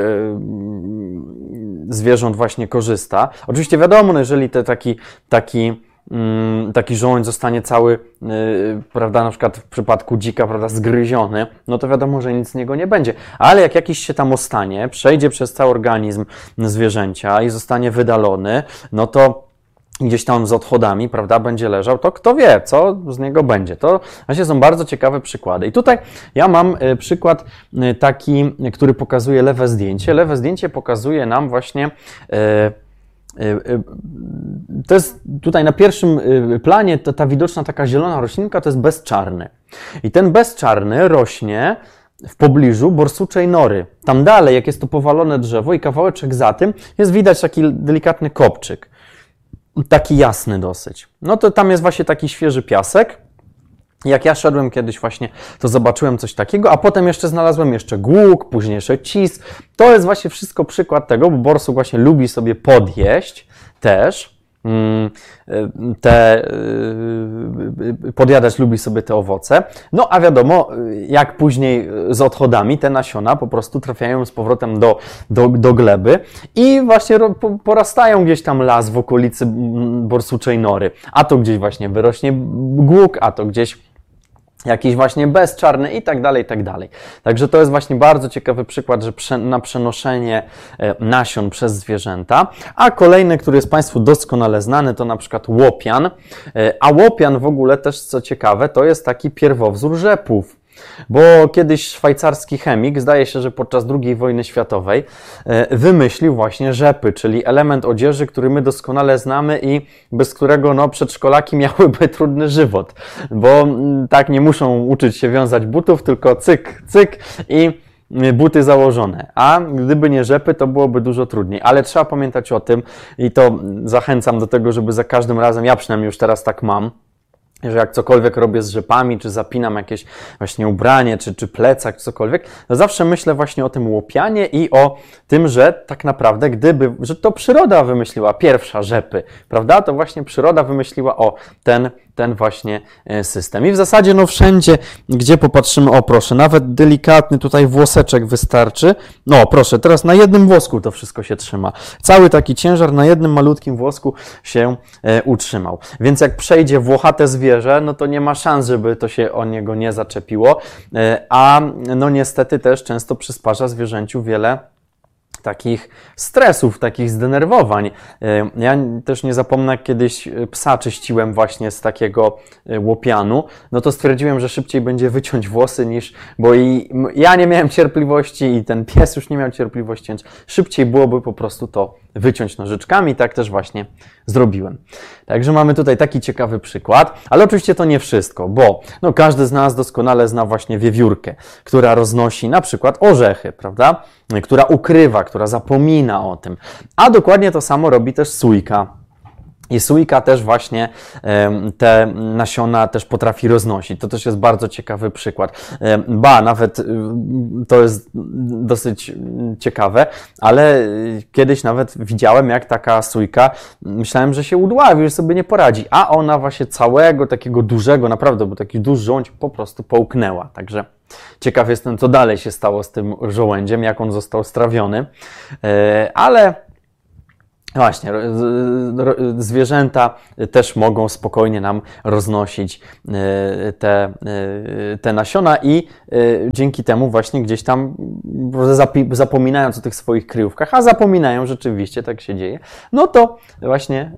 zwierząt właśnie korzysta. Oczywiście wiadomo, no, jeżeli te taki, taki taki żołądź zostanie cały, yy, prawda, na przykład w przypadku dzika, prawda, zgryziony, no to wiadomo, że nic z niego nie będzie. Ale jak jakiś się tam ostanie, przejdzie przez cały organizm zwierzęcia i zostanie wydalony, no to gdzieś tam z odchodami, prawda, będzie leżał, to kto wie, co z niego będzie. To właśnie są bardzo ciekawe przykłady. I tutaj ja mam przykład taki, który pokazuje lewe zdjęcie. Lewe zdjęcie pokazuje nam właśnie yy, to jest tutaj na pierwszym planie, to ta widoczna taka zielona roślinka to jest bezczarny. I ten bezczarny rośnie w pobliżu borsuczej nory. Tam dalej, jak jest to powalone drzewo i kawałeczek za tym, jest widać taki delikatny kopczyk. Taki jasny dosyć. No to tam jest właśnie taki świeży piasek. Jak ja szedłem kiedyś właśnie, to zobaczyłem coś takiego, a potem jeszcze znalazłem jeszcze głuk, później jeszcze cis. To jest właśnie wszystko przykład tego, bo borsuk właśnie lubi sobie podjeść też. Te, podjadać lubi sobie te owoce. No a wiadomo, jak później z odchodami te nasiona po prostu trafiają z powrotem do, do, do gleby i właśnie porastają gdzieś tam las w okolicy borsuczej nory. A to gdzieś właśnie wyrośnie głuk, a to gdzieś jakiś właśnie bezczarny i tak dalej, i tak dalej. Także to jest właśnie bardzo ciekawy przykład, że prze, na przenoszenie nasion przez zwierzęta. A kolejny, który jest Państwu doskonale znany, to na przykład łopian. A łopian w ogóle też, co ciekawe, to jest taki pierwowzór rzepów. Bo kiedyś szwajcarski chemik, zdaje się, że podczas drugiej wojny światowej, wymyślił właśnie rzepy, czyli element odzieży, który my doskonale znamy i bez którego no, przedszkolaki miałyby trudny żywot. Bo tak nie muszą uczyć się wiązać butów, tylko cyk, cyk i buty założone. A gdyby nie rzepy, to byłoby dużo trudniej. Ale trzeba pamiętać o tym i to zachęcam do tego, żeby za każdym razem, ja przynajmniej już teraz tak mam, że jak cokolwiek robię z rzepami, czy zapinam jakieś właśnie ubranie, czy, czy plecak, czy cokolwiek, to zawsze myślę właśnie o tym łopianie i o tym, że tak naprawdę gdyby, że to przyroda wymyśliła pierwsza rzepy, prawda? To właśnie przyroda wymyśliła o ten, ten właśnie system. I w zasadzie no wszędzie, gdzie popatrzymy, o proszę, nawet delikatny tutaj włoseczek wystarczy. No proszę, teraz na jednym włosku to wszystko się trzyma. Cały taki ciężar na jednym malutkim włosku się e, utrzymał. Więc jak przejdzie włochate zwierzę, no to nie ma szans, żeby to się o niego nie zaczepiło, e, a no niestety też często przysparza zwierzęciu wiele takich stresów, takich zdenerwowań. Ja też nie zapomnę, jak kiedyś psa czyściłem właśnie z takiego łopianu, no to stwierdziłem, że szybciej będzie wyciąć włosy niż, bo i ja nie miałem cierpliwości i ten pies już nie miał cierpliwości, więc szybciej byłoby po prostu to wyciąć nożyczkami, tak też właśnie zrobiłem. Także mamy tutaj taki ciekawy przykład, ale oczywiście to nie wszystko, bo no, każdy z nas doskonale zna właśnie wiewiórkę, która roznosi na przykład orzechy, prawda? Która ukrywa, która zapomina o tym. A dokładnie to samo robi też sójka. I sójka też właśnie te nasiona też potrafi roznosić. To też jest bardzo ciekawy przykład. Ba, nawet to jest dosyć ciekawe, ale kiedyś nawet widziałem, jak taka sójka, myślałem, że się udławi, że sobie nie poradzi, a ona właśnie całego takiego dużego, naprawdę, bo taki duży żołądź po prostu połknęła. Także ciekaw jestem, co dalej się stało z tym żołędziem, jak on został strawiony, ale właśnie, zwierzęta też mogą spokojnie nam roznosić te, te nasiona i dzięki temu właśnie gdzieś tam zapominając o tych swoich kryjówkach, a zapominają rzeczywiście, tak się dzieje, no to właśnie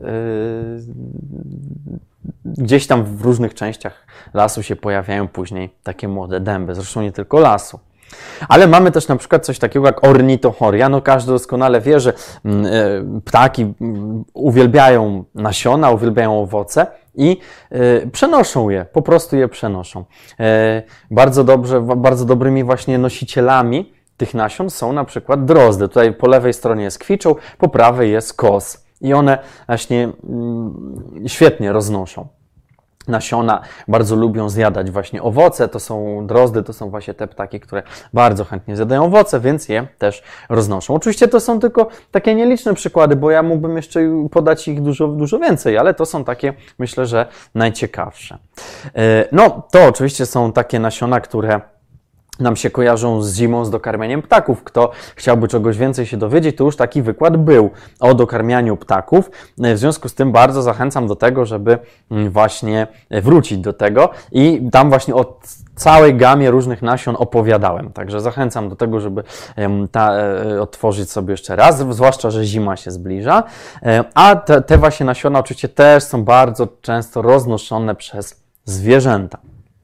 gdzieś tam w różnych częściach lasu się pojawiają później takie młode dęby, zresztą nie tylko lasu. Ale mamy też na przykład coś takiego jak ornitochoria. No każdy doskonale wie, że ptaki uwielbiają nasiona, uwielbiają owoce i przenoszą je, po prostu je przenoszą. Bardzo dobrze, bardzo dobrymi właśnie nosicielami tych nasion są na przykład drozdy. Tutaj po lewej stronie jest kwiczoł, po prawej jest kos. I one właśnie świetnie roznoszą nasiona, bardzo lubią zjadać właśnie owoce, to są drozdy, to są właśnie te ptaki, które bardzo chętnie zjadają owoce, więc je też roznoszą. Oczywiście to są tylko takie nieliczne przykłady, bo ja mógłbym jeszcze podać ich dużo, dużo więcej, ale to są takie, myślę, że najciekawsze. No, to oczywiście są takie nasiona, które nam się kojarzą z zimą, z dokarmianiem ptaków. Kto chciałby czegoś więcej się dowiedzieć, to już taki wykład był o dokarmianiu ptaków. W związku z tym bardzo zachęcam do tego, żeby właśnie wrócić do tego i tam właśnie o całej gamie różnych nasion opowiadałem. Także zachęcam do tego, żeby ta, otworzyć sobie jeszcze raz, zwłaszcza, że zima się zbliża. A te, te właśnie nasiona oczywiście też są bardzo często roznoszone przez zwierzęta.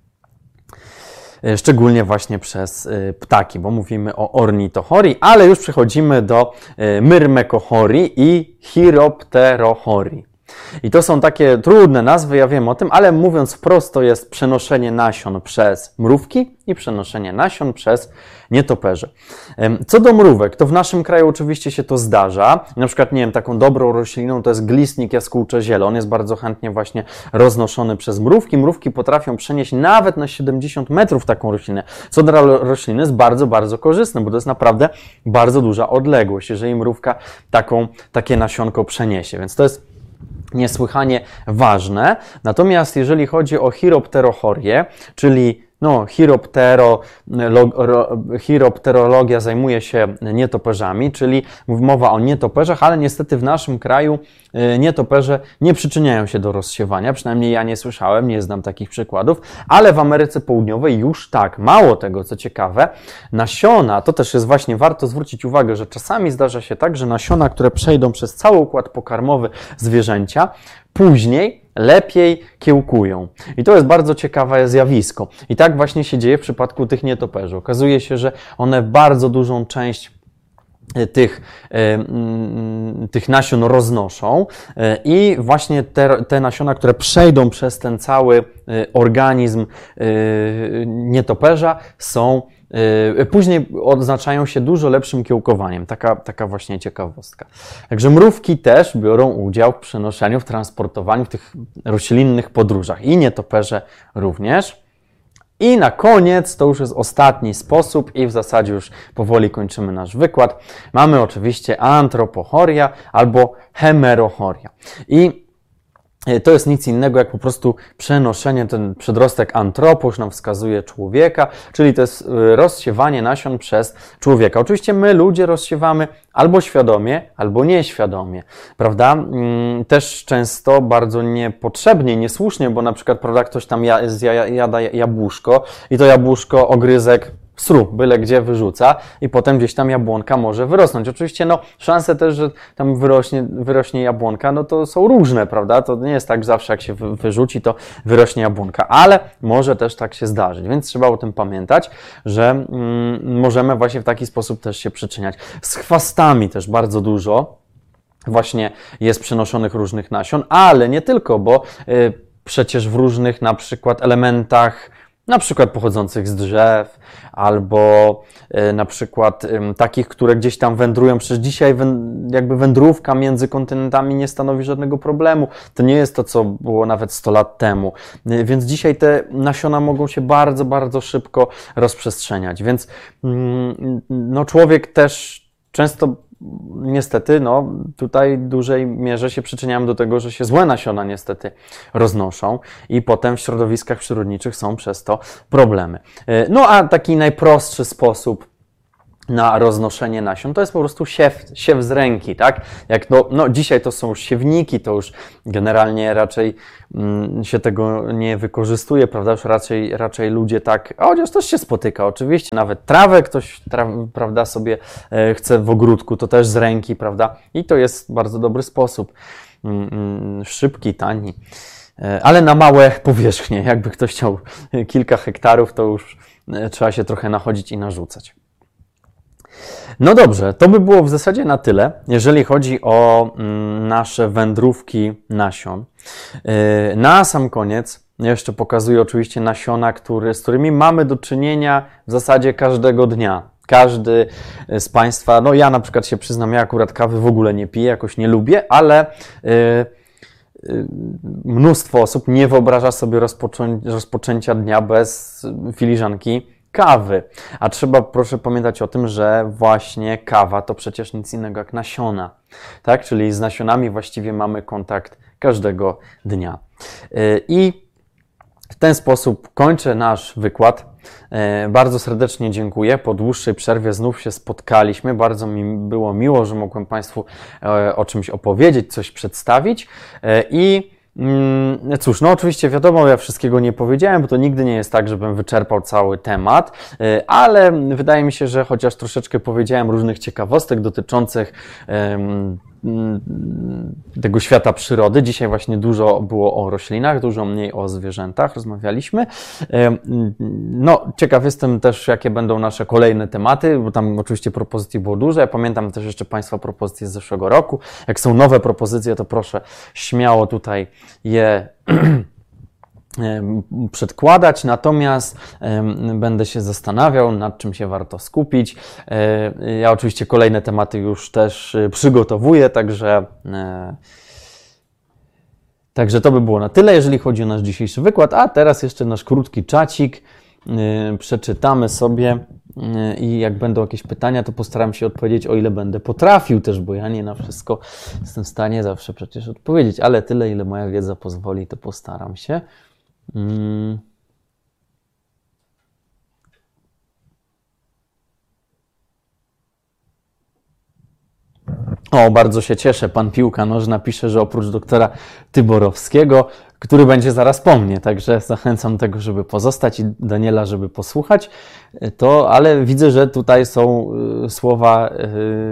Szczególnie właśnie przez ptaki, bo mówimy o ornitochorii, ale już przechodzimy do myrmekochorii i chiropterochorii. I to są takie trudne nazwy, ja wiem o tym, ale mówiąc wprost, to jest przenoszenie nasion przez mrówki i przenoszenie nasion przez nietoperze. Co do mrówek, to w naszym kraju oczywiście się to zdarza. Na przykład, nie wiem, taką dobrą rośliną to jest glistnik jaskółcze-zielony. On jest bardzo chętnie właśnie roznoszony przez mrówki. Mrówki potrafią przenieść nawet na siedemdziesiąt metrów taką roślinę, co dla rośliny jest bardzo, bardzo korzystne, bo to jest naprawdę bardzo duża odległość, jeżeli mrówka taką, takie nasionko przeniesie. Więc to jest niesłychanie ważne. Natomiast jeżeli chodzi o chiropterochorię, czyli no, chiroptero, lo, chiropterologia zajmuje się nietoperzami, czyli mowa o nietoperzach, ale niestety w naszym kraju nietoperze nie przyczyniają się do rozsiewania, przynajmniej ja nie słyszałem, nie znam takich przykładów, ale w Ameryce Południowej już tak. Mało tego, co ciekawe, nasiona, to też jest właśnie warto zwrócić uwagę, że czasami zdarza się tak, że nasiona, które przejdą przez cały układ pokarmowy zwierzęcia, później lepiej kiełkują. I to jest bardzo ciekawe zjawisko. I tak właśnie się dzieje w przypadku tych nietoperzy. Okazuje się, że one bardzo dużą część tych, tych nasion roznoszą i właśnie te, te nasiona, które przejdą przez ten cały organizm nietoperza, są później odznaczają się dużo lepszym kiełkowaniem. Taka, taka właśnie ciekawostka. Także mrówki też biorą udział w przenoszeniu, w transportowaniu, w tych roślinnych podróżach i nietoperze również. I na koniec, to już jest ostatni sposób i w zasadzie już powoli kończymy nasz wykład. Mamy oczywiście antropochoria albo hemerochoria. I to jest nic innego jak po prostu przenoszenie, ten przedrostek antropo już nam wskazuje człowieka, czyli to jest rozsiewanie nasion przez człowieka. Oczywiście my ludzie rozsiewamy albo świadomie, albo nieświadomie, prawda? Też często bardzo niepotrzebnie, niesłusznie, bo na przykład, prawda, ktoś tam jada jabłuszko i to jabłuszko, ogryzek sru, byle gdzie wyrzuca i potem gdzieś tam jabłonka może wyrosnąć. Oczywiście, no, szanse też, że tam wyrośnie, wyrośnie jabłonka, no to są różne, prawda? To nie jest tak zawsze, jak się wyrzuci, to wyrośnie jabłonka, ale może też tak się zdarzyć, więc trzeba o tym pamiętać, że mm, możemy właśnie w taki sposób też się przyczyniać. Z chwastami też bardzo dużo właśnie jest przenoszonych różnych nasion, ale nie tylko, bo y, przecież w różnych na przykład elementach, na przykład pochodzących z drzew, albo y, na przykład y, takich, które gdzieś tam wędrują. Przecież dzisiaj wę, jakby wędrówka między kontynentami nie stanowi żadnego problemu. To nie jest to, co było nawet sto lat temu. Y, więc dzisiaj te nasiona mogą się bardzo, bardzo szybko rozprzestrzeniać. Więc y, no, człowiek też często niestety, no, tutaj w dużej mierze się przyczyniają do tego, że się złe nasiona niestety roznoszą i potem w środowiskach przyrodniczych są przez to problemy. No a taki najprostszy sposób na roznoszenie nasion to jest po prostu siew, siew z ręki, tak? Jak no, no dzisiaj to są już siewniki, to już generalnie raczej mm, się tego nie wykorzystuje, prawda? Już raczej, raczej ludzie tak, a chociaż też się spotyka oczywiście, nawet trawę ktoś, tra, prawda, sobie e, chce w ogródku, to też z ręki, prawda? I to jest bardzo dobry sposób, mm, mm, szybki, tani, e, ale na małe powierzchnie, jakby ktoś chciał kilka hektarów, to już e, trzeba się trochę nachodzić i narzucać. No dobrze, to by było w zasadzie na tyle, jeżeli chodzi o nasze wędrówki nasion. Na sam koniec jeszcze pokazuję oczywiście nasiona, który, z którymi mamy do czynienia w zasadzie każdego dnia. Każdy z Państwa, no ja na przykład się przyznam, ja akurat kawy w ogóle nie piję, jakoś nie lubię, ale mnóstwo osób nie wyobraża sobie rozpoczą- rozpoczęcia dnia bez filiżanki kawy. A trzeba, proszę pamiętać o tym, że właśnie kawa to przecież nic innego jak nasiona. Tak? Czyli z nasionami właściwie mamy kontakt każdego dnia. I w ten sposób kończę nasz wykład. Bardzo serdecznie dziękuję. Po dłuższej przerwie znów się spotkaliśmy. Bardzo mi było miło, że mogłem Państwu o czymś opowiedzieć, coś przedstawić. I cóż, no oczywiście wiadomo, ja wszystkiego nie powiedziałem, bo to nigdy nie jest tak, żebym wyczerpał cały temat, ale wydaje mi się, że chociaż troszeczkę powiedziałem różnych ciekawostek dotyczących tego świata przyrody. Dzisiaj właśnie dużo było o roślinach, dużo mniej o zwierzętach rozmawialiśmy. No, ciekaw jestem też, jakie będą nasze kolejne tematy, bo tam oczywiście propozycji było dużo. Ja pamiętam też jeszcze Państwa propozycje z zeszłego roku. Jak są nowe propozycje, to proszę śmiało tutaj je przedkładać, natomiast będę się zastanawiał, nad czym się warto skupić. Ja oczywiście kolejne tematy już też przygotowuję, także, także to by było na tyle, jeżeli chodzi o nasz dzisiejszy wykład, a teraz jeszcze nasz krótki czacik przeczytamy sobie i jak będą jakieś pytania, to postaram się odpowiedzieć, o ile będę potrafił też, bo ja nie na wszystko jestem w stanie zawsze przecież odpowiedzieć, ale tyle, ile moja wiedza pozwoli, to postaram się. Hmm. O, bardzo się cieszę. Pan Piłka Nożna pisze, że oprócz doktora Tyborowskiego, który będzie zaraz po mnie, także zachęcam do tego, żeby pozostać i Daniela, żeby posłuchać, to, ale widzę, że tutaj są y, słowa y,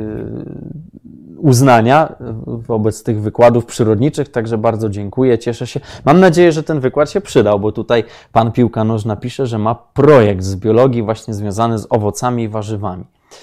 uznania wobec tych wykładów przyrodniczych, także bardzo dziękuję, cieszę się. Mam nadzieję, że ten wykład się przydał, bo tutaj pan Piłka Nożna pisze, że ma projekt z biologii właśnie związany z owocami i warzywami.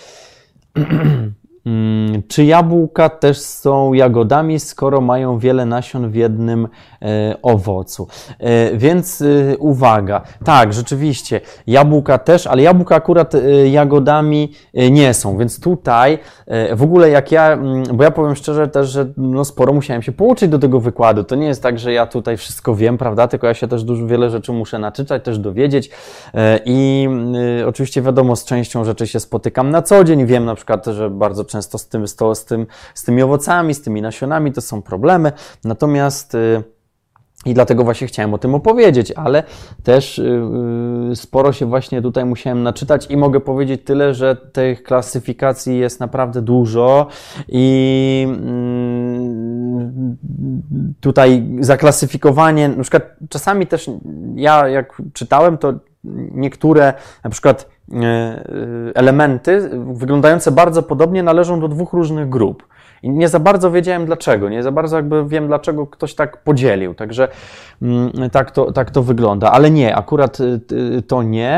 Czy jabłka też są jagodami, skoro mają wiele nasion w jednym e, owocu? E, więc e, uwaga, tak, rzeczywiście, jabłka też, ale jabłka akurat e, jagodami e, nie są, więc tutaj e, w ogóle jak ja, bo ja powiem szczerze też, że no sporo musiałem się pouczyć do tego wykładu, to nie jest tak, że ja tutaj wszystko wiem, prawda, tylko ja się też dużo, wiele rzeczy muszę naczytać, też dowiedzieć e, i e, oczywiście wiadomo, z częścią rzeczy się spotykam na co dzień, wiem na przykład, że bardzo często z tym, z, to, z, tym, z tymi owocami, z tymi nasionami to są problemy, natomiast yy, i dlatego właśnie chciałem o tym opowiedzieć, ale też yy, sporo się właśnie tutaj musiałem naczytać i mogę powiedzieć tyle, że tych klasyfikacji jest naprawdę dużo i yy, tutaj zaklasyfikowanie, na przykład czasami też ja jak czytałem, to niektóre na przykład elementy wyglądające bardzo podobnie należą do dwóch różnych grup. I nie za bardzo wiedziałem dlaczego, nie za bardzo jakby wiem dlaczego ktoś tak podzielił, także tak to, tak to wygląda, ale nie, akurat to nie,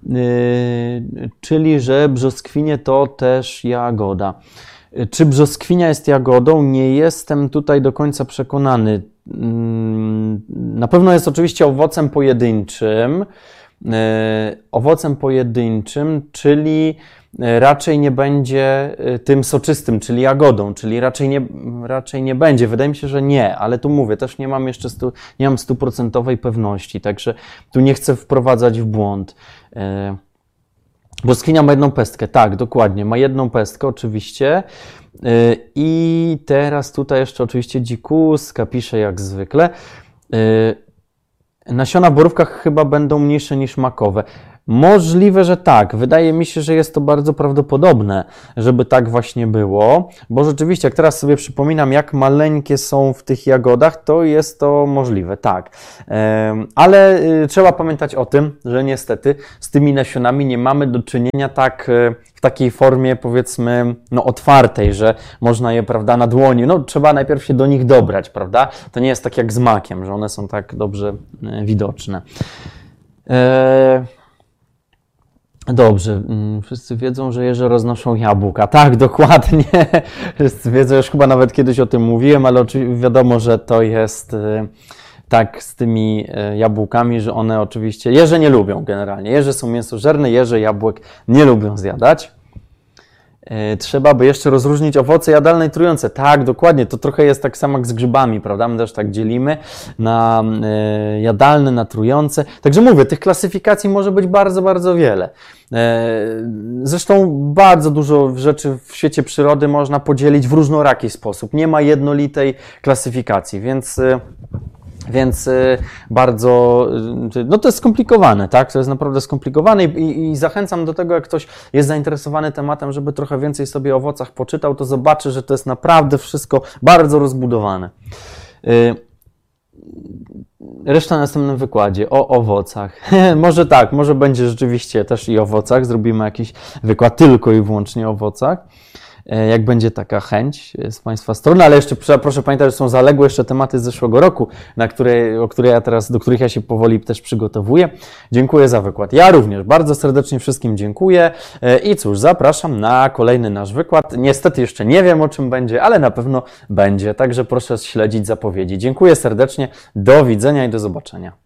czyli że brzoskwinie to też jagoda. Czy brzoskwinia jest jagodą? Nie jestem tutaj do końca przekonany. Na pewno jest oczywiście owocem pojedynczym, owocem pojedynczym, czyli raczej nie będzie tym soczystym, czyli jagodą, czyli raczej nie, raczej nie będzie. Wydaje mi się, że nie, ale tu mówię, też nie mam jeszcze stu, nie mam stuprocentowej pewności, także tu nie chcę wprowadzać w błąd. Brzoskwinia ma jedną pestkę, tak, dokładnie, ma jedną pestkę oczywiście. I teraz tutaj jeszcze oczywiście dzikuska pisze jak zwykle. Nasiona w borówkach chyba będą mniejsze niż makowe. Możliwe, że tak. Wydaje mi się, że jest to bardzo prawdopodobne, żeby tak właśnie było, bo rzeczywiście, jak teraz sobie przypominam, jak maleńkie są w tych jagodach, to jest to możliwe, tak. Ale trzeba pamiętać o tym, że niestety z tymi nasionami nie mamy do czynienia tak w takiej formie, powiedzmy, no otwartej, że można je, prawda, na dłoni, no trzeba najpierw się do nich dobrać, prawda? To nie jest tak jak z makiem, że one są tak dobrze widoczne. Eee... Dobrze, wszyscy wiedzą, że jeże roznoszą jabłka. Tak, dokładnie. Wszyscy wiedzą, już chyba nawet kiedyś o tym mówiłem, ale oczywiście wiadomo, że to jest tak z tymi jabłkami, że one oczywiście, jeże nie lubią generalnie. Jeże są mięsożerne, jeże jabłek nie lubią zjadać. Trzeba by jeszcze rozróżnić owoce jadalne i trujące. Tak, dokładnie. To trochę jest tak samo jak z grzybami, prawda? My też tak dzielimy na jadalne, na trujące. Także mówię, tych klasyfikacji może być bardzo, bardzo wiele. Zresztą bardzo dużo rzeczy w świecie przyrody można podzielić w różnoraki sposób. Nie ma jednolitej klasyfikacji, więc... Więc bardzo, no to jest skomplikowane, tak? To jest naprawdę skomplikowane i, i zachęcam do tego, jak ktoś jest zainteresowany tematem, żeby trochę więcej sobie o owocach poczytał, to zobaczy, że to jest naprawdę wszystko bardzo rozbudowane. Reszta na następnym wykładzie o owocach. Może tak, może będzie rzeczywiście też i o owocach, zrobimy jakiś wykład tylko i wyłącznie o owocach. Jak będzie taka chęć z Państwa strony, ale jeszcze proszę pamiętać, że są zaległe jeszcze tematy z zeszłego roku, na które, o które ja teraz, do których ja się powoli też przygotowuję. Dziękuję za wykład. Ja również bardzo serdecznie wszystkim dziękuję i cóż, zapraszam na kolejny nasz wykład. Niestety jeszcze nie wiem, o czym będzie, ale na pewno będzie, także proszę śledzić zapowiedzi. Dziękuję serdecznie, do widzenia i do zobaczenia.